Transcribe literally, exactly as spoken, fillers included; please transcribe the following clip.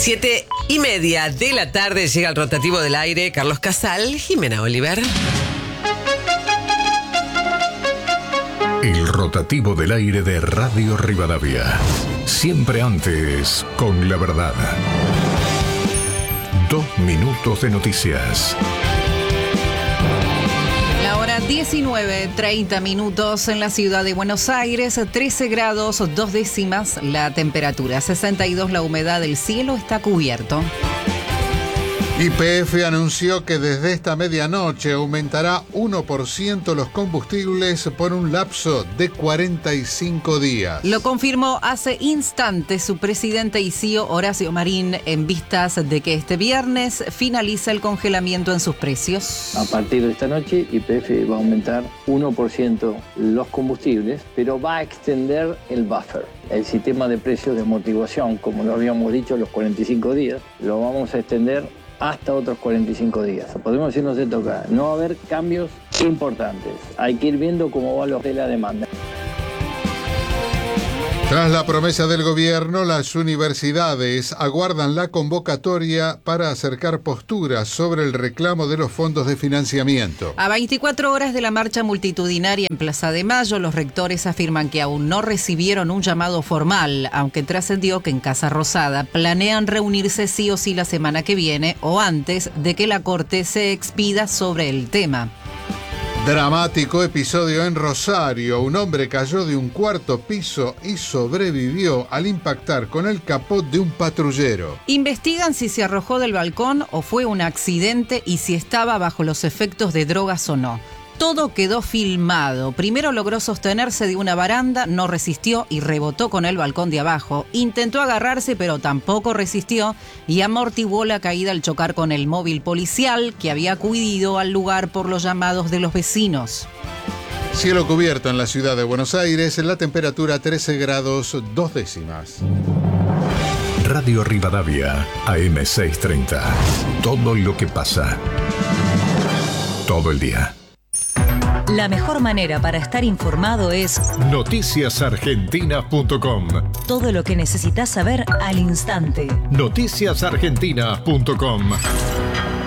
Siete y media de la tarde llega el rotativo del aire. Carlos Casal, Jimena Oliver. El rotativo del aire de Radio Rivadavia. Siempre antes con la verdad. Dos minutos de noticias. La hora diecinueve, treinta minutos en la ciudad de Buenos Aires, trece grados, dos décimas la temperatura, sesenta y dos la humedad del cielo, está cubierto. Y P F anunció que desde esta medianoche aumentará uno por ciento los combustibles por un lapso de cuarenta y cinco días. Lo confirmó hace instantes su presidente y C E O Horacio Marín en vistas de que este viernes finaliza el congelamiento en sus precios. A partir de esta noche Y P F va a aumentar uno por ciento los combustibles, pero va a extender el buffer. El sistema de precios de amortiguación, como lo habíamos dicho, los cuarenta y cinco días, lo vamos a extender hasta otros cuarenta y cinco días. Podemos decir, no se toca. No va a haber cambios importantes. Hay que ir viendo cómo va lo de la demanda. Tras la promesa del gobierno, las universidades aguardan la convocatoria para acercar posturas sobre el reclamo de los fondos de financiamiento. A veinticuatro horas de la marcha multitudinaria en Plaza de Mayo, los rectores afirman que aún no recibieron un llamado formal, aunque trascendió que en Casa Rosada planean reunirse sí o sí la semana que viene o antes de que la Corte se expida sobre el tema. Dramático episodio en Rosario. Un hombre cayó de un cuarto piso y sobrevivió al impactar con el capot de un patrullero. Investigan si se arrojó del balcón o fue un accidente y si estaba bajo los efectos de drogas o no. Todo quedó filmado. Primero logró sostenerse de una baranda, no resistió y rebotó con el balcón de abajo. Intentó agarrarse, pero tampoco resistió y amortiguó la caída al chocar con el móvil policial que había acudido al lugar por los llamados de los vecinos. Cielo cubierto en la ciudad de Buenos Aires, en la temperatura trece grados, dos décimas. Radio Rivadavia, A M seiscientos treinta. Todo lo que pasa. Todo el día. La mejor manera para estar informado es noticias argentinas punto com. Todo lo que necesitas saber al instante. noticias argentinas punto com.